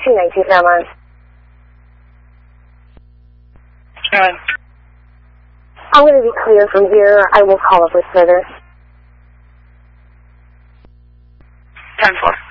219 Fairmont. I'm going to be clear from here. I will call up with further. 10-4.